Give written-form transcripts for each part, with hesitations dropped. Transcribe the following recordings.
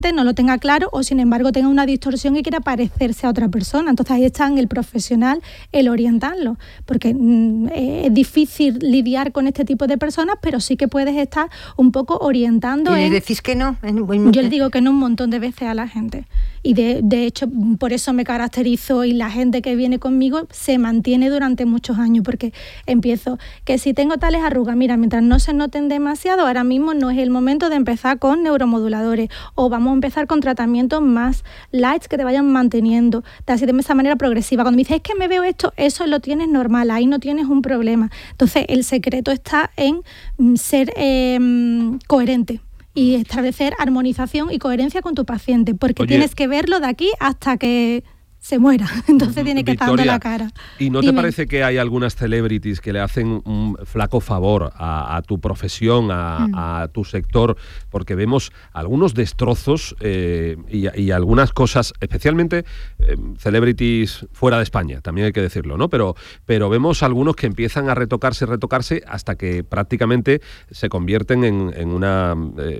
no lo tenga claro o sin embargo tenga una distorsión y quiera parecerse a otra persona. Entonces ahí está en el profesional el orientarlo, porque es difícil lidiar con este tipo de personas, pero sí que puedes estar un poco orientando. ¿Y le decís que no? Yo le digo que no un montón de veces a la gente. Y de hecho, por eso me caracterizo, y la gente que viene conmigo se mantiene durante muchos años, porque empiezo que si tengo tales arrugas, mira, mientras no se noten demasiado, ahora mismo no es el momento de empezar con neuromoduladores, o vamos a empezar con tratamientos más light que te vayan manteniendo, así de esa manera progresiva. Cuando me dices, es que me veo esto, eso lo tienes normal, ahí no tienes un problema. Entonces, el secreto está en ser coherente y establecer armonización y coherencia con tu paciente, porque tienes que verlo de aquí hasta que se muera, entonces tiene que estar dando la cara. ¿Y no te parece que hay algunas celebrities que le hacen un flaco favor a tu profesión, a tu sector? Porque vemos algunos destrozos y algunas cosas, especialmente celebrities fuera de España, también hay que decirlo, ¿no? Pero vemos algunos que empiezan a retocarse hasta que prácticamente se convierten en una,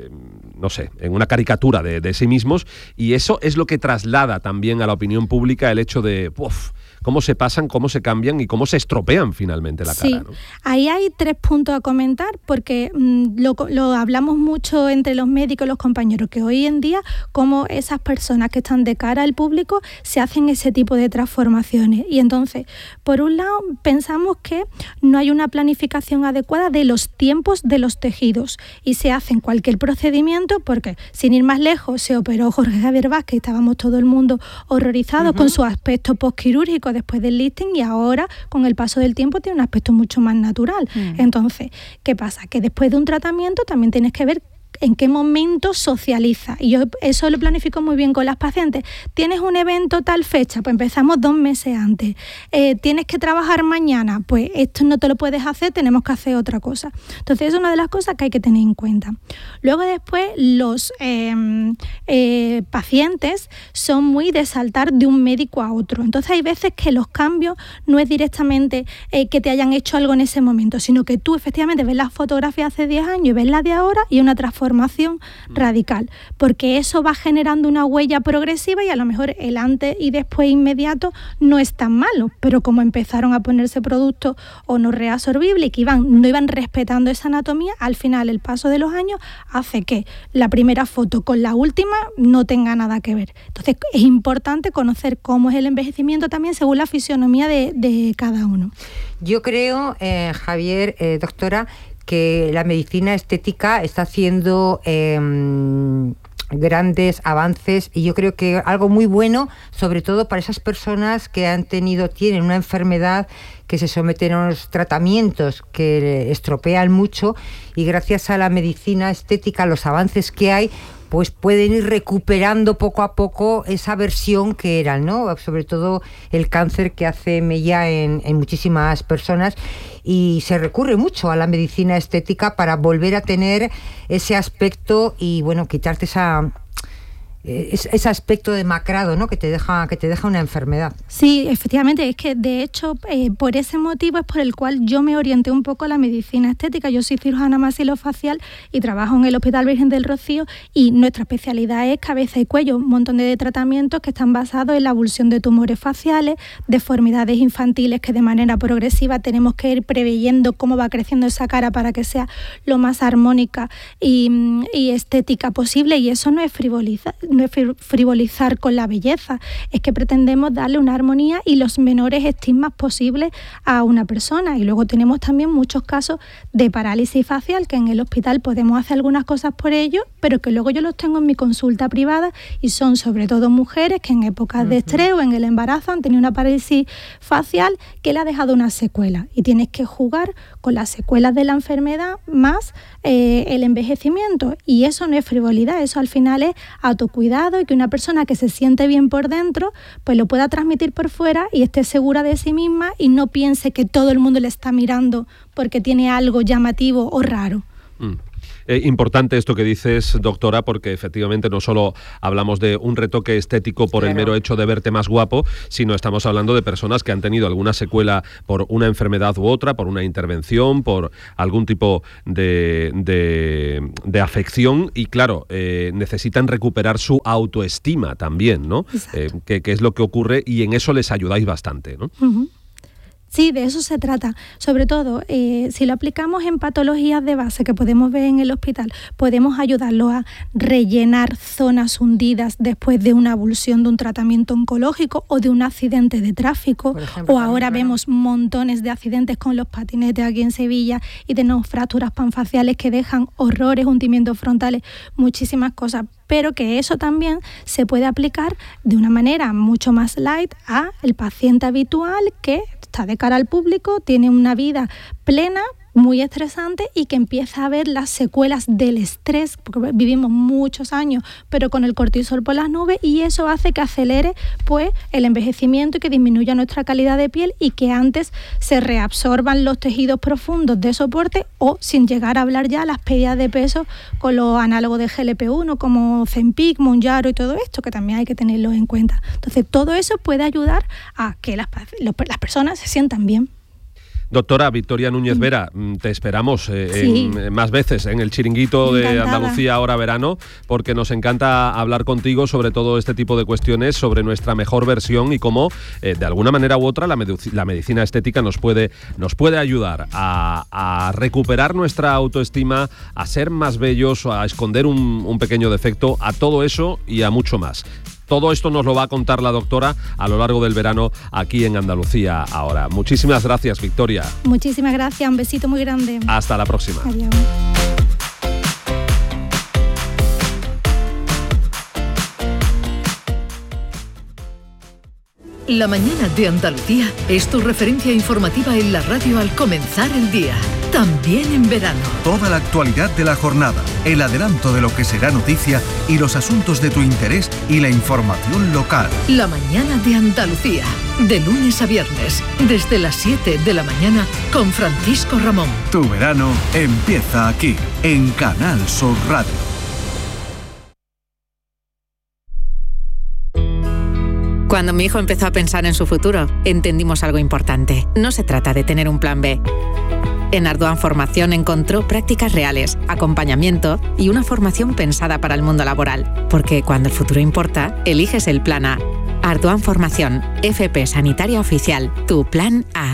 en una caricatura de sí mismos, y eso es lo que traslada también a la opinión pública el hecho de cómo se pasan, cómo se cambian y cómo se estropean finalmente la cara, ¿no? Ahí hay 3 puntos a comentar, porque lo hablamos mucho entre los médicos y los compañeros, que hoy en día como esas personas que están de cara al público se hacen ese tipo de transformaciones. Y entonces, por un lado, pensamos que no hay una planificación adecuada de los tiempos de los tejidos y se hacen cualquier procedimiento, porque sin ir más lejos se operó Jorge Javier Vázquez y estábamos todo el mundo horrorizados con su aspecto postquirúrgico después del lifting, y ahora con el paso del tiempo tiene un aspecto mucho más natural. Entonces, ¿qué pasa? Que después de un tratamiento también tienes que ver en qué momento socializa, y yo eso lo planifico muy bien con las pacientes. Tienes un evento tal fecha, pues empezamos 2 meses antes. Tienes que trabajar mañana, pues esto no te lo puedes hacer, tenemos que hacer otra cosa. Entonces es una de las cosas que hay que tener en cuenta. Luego después los pacientes son muy de saltar de un médico a otro, entonces hay veces que los cambios no es directamente que te hayan hecho algo en ese momento, sino que tú efectivamente ves las fotografías hace 10 años y ves la de ahora y una transformación radical, porque eso va generando una huella progresiva, y a lo mejor el antes y después inmediato no es tan malo, pero como empezaron a ponerse productos o no reabsorbibles y que no iban respetando esa anatomía, al final el paso de los años hace que la primera foto con la última no tenga nada que ver. Entonces es importante conocer cómo es el envejecimiento también según la fisionomía de cada uno. Yo creo, Javier, doctora, que la medicina estética está haciendo grandes avances, y yo creo que algo muy bueno, sobre todo para esas personas que tienen una enfermedad, que se someten a unos tratamientos que estropean mucho, y gracias a la medicina estética, los avances que hay, pues pueden ir recuperando poco a poco esa versión que eran, ¿no? Sobre todo el cáncer, que hace mella en muchísimas personas, y se recurre mucho a la medicina estética para volver a tener ese aspecto y, bueno, quitarte ese aspecto demacrado, ¿no? que te deja una enfermedad. Sí, efectivamente, es que de hecho por ese motivo es por el cual yo me orienté un poco a la medicina estética. Yo soy cirujana maxilofacial y trabajo en el Hospital Virgen del Rocío, y nuestra especialidad es cabeza y cuello, un montón de tratamientos que están basados en la abulsión de tumores faciales, deformidades infantiles, que de manera progresiva tenemos que ir preveyendo cómo va creciendo esa cara para que sea lo más armónica y estética posible, y eso no es frivolizar con la belleza, es que pretendemos darle una armonía y los menores estigmas posibles a una persona. Y luego tenemos también muchos casos de parálisis facial, que en el hospital podemos hacer algunas cosas por ello, pero que luego yo los tengo en mi consulta privada, y son sobre todo mujeres que en épocas de estrés o en el embarazo han tenido una parálisis facial que le ha dejado una secuela, y tienes que jugar con las secuelas de la enfermedad más el envejecimiento, y eso no es frivolidad, eso al final es autocuidado, y que una persona que se siente bien por dentro pues lo pueda transmitir por fuera y esté segura de sí misma y no piense que todo el mundo le está mirando porque tiene algo llamativo o raro. Importante esto que dices, doctora, porque efectivamente no solo hablamos de un retoque estético por el mero hecho de verte más guapo, sino estamos hablando de personas que han tenido alguna secuela por una enfermedad u otra, por una intervención, por algún tipo de afección y, claro, necesitan recuperar su autoestima también, ¿no? Que es lo que ocurre y en eso les ayudáis bastante, ¿no? Uh-huh. Sí, de eso se trata. Sobre todo, si lo aplicamos en patologías de base que podemos ver en el hospital, podemos ayudarlos a rellenar zonas hundidas después de una avulsión de un tratamiento oncológico o de un accidente de tráfico. Por ejemplo, o ahora vemos montones de accidentes con los patinetes aquí en Sevilla y tenemos fracturas panfaciales que dejan horrores, hundimientos frontales, muchísimas cosas. Pero que eso también se puede aplicar de una manera mucho más light a el paciente habitual que está de cara al público, tiene una vida plena, muy estresante y que empieza a ver las secuelas del estrés, porque vivimos muchos años, pero con el cortisol por las nubes, y eso hace que acelere pues el envejecimiento y que disminuya nuestra calidad de piel y que antes se reabsorban los tejidos profundos de soporte o, sin llegar a hablar ya, las pérdidas de peso con los análogos de GLP-1 como Ozempic, Mounjaro y todo esto, que también hay que tenerlo en cuenta. Entonces, todo eso puede ayudar a que las personas se sientan bien. Doctora Victoria Núñez Vera, te esperamos más veces en el chiringuito de Andalucía Ahora Verano, porque nos encanta hablar contigo sobre todo este tipo de cuestiones, sobre nuestra mejor versión y cómo, de alguna manera u otra, la medicina estética nos puede ayudar a recuperar nuestra autoestima, a ser más bellos, a esconder un pequeño defecto, a todo eso y a mucho más. Todo esto nos lo va a contar la doctora a lo largo del verano aquí en Andalucía Ahora. Muchísimas gracias, Victoria. Muchísimas gracias, un besito muy grande. Hasta la próxima. Adiós. La mañana de Andalucía es tu referencia informativa en la radio al comenzar el día. También en verano. Toda la actualidad de la jornada, el adelanto de lo que será noticia y los asuntos de tu interés y la información local. La mañana de Andalucía, de lunes a viernes, desde las 7 de la mañana con Francisco Ramón. Tu verano empieza aquí, en Canal Sur Radio. Cuando mi hijo empezó a pensar en su futuro, entendimos algo importante. No se trata de tener un plan B. En Ardoan Formación encontró prácticas reales, acompañamiento y una formación pensada para el mundo laboral. Porque cuando el futuro importa, eliges el plan A. Ardoan Formación, FP Sanitaria Oficial, tu plan A.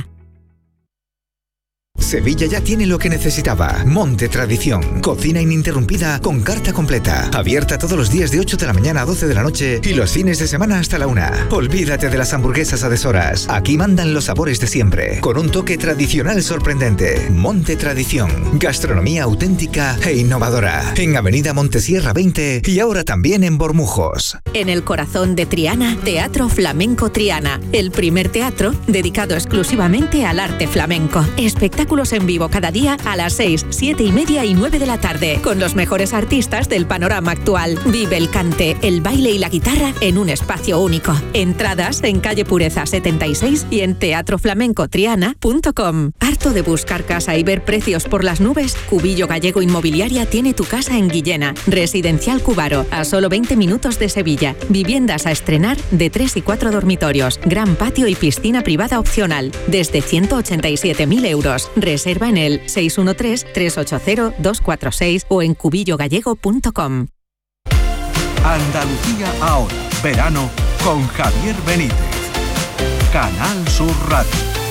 Sevilla ya tiene lo que necesitaba. Monte Tradición. Cocina ininterrumpida con carta completa. Abierta todos los días de 8 de la mañana a 12 de la noche y los fines de semana hasta la 1. Olvídate de las hamburguesas a deshoras. Aquí mandan los sabores de siempre. Con un toque tradicional sorprendente. Monte Tradición. Gastronomía auténtica e innovadora. En Avenida Montesierra 20 y ahora también en Bormujos. En el corazón de Triana, Teatro Flamenco Triana. El primer teatro dedicado exclusivamente al arte flamenco. Espectáculos en vivo cada día a las 6, 7 y media y 9 de la tarde, con los mejores artistas del panorama actual. Vive el cante, el baile y la guitarra en un espacio único. Entradas en calle Pureza 76 y en teatroflamencotriana.com. ¿Harto de buscar casa y ver precios por las nubes? Cubillo Gallego Inmobiliaria tiene tu casa en Guillena. Residencial Cubaro, a solo 20 minutos de Sevilla. Viviendas a estrenar de 3 y 4 dormitorios, gran patio y piscina privada opcional, desde 187.000 euros. Reserva en el 613-380-246 o en cubillogallego.com. Andalucía Ahora, verano con Javier Benítez. Canal Sur Radio.